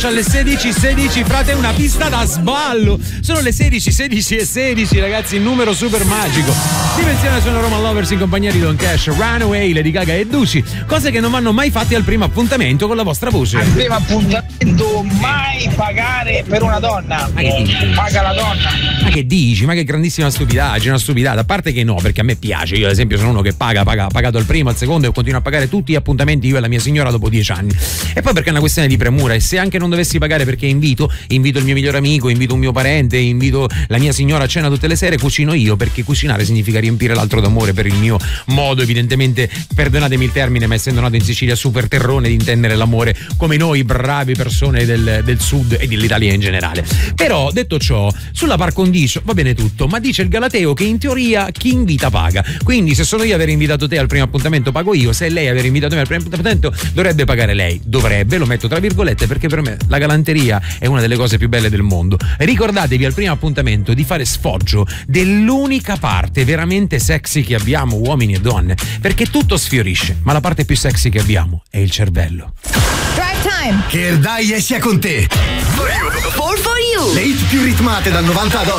Cash alle 16:16, frate, una pista da sballo. Sono le 16:16 ragazzi, il numero super magico. Dimensione sono Roma Lovers in compagnia di Don Cash, Runaway, Lady Gaga e Duci. Cose che non vanno mai fatte al primo appuntamento con la vostra voce. Al primo appuntamento mai pagare per una donna. Ma che dici? Paga la donna. Ma che dici? Ma che grandissima stupidaggine, una stupidata. A parte che no, perché a me piace. Io ad esempio sono uno che ha pagato al primo, al secondo e continuo a pagare tutti gli appuntamenti io e la mia signora dopo 10 anni. E poi perché è una questione di premura, e se anche non dovessi pagare perché invito il mio migliore amico, invito un mio parente, invito la mia signora a cena tutte le sere, cucino io, perché cucinare significa riempire l'altro d'amore per il mio modo, evidentemente, perdonatemi il termine, ma essendo nato in Sicilia, super terrone di intendere l'amore come noi bravi persone del sud e dell'Italia in generale. Però detto ciò, sulla par condicio va bene tutto, ma dice il Galateo che in teoria chi invita paga, quindi se sono io aver invitato te al primo appuntamento pago io, se lei aver invitato me al primo appuntamento dovrebbe pagare lei. Dovrebbe, lo metto tra virgolette, perché per me la galanteria è una delle cose più belle del mondo. Ricordatevi al primo appuntamento di fare sfoggio dell'unica parte veramente sexy che abbiamo, uomini e donne, perché tutto sfiorisce, ma la parte più sexy che abbiamo è il cervello. Drive Time! Che il dai sia con te! 4 for you! Le hit più ritmate dal 90 ad oggi.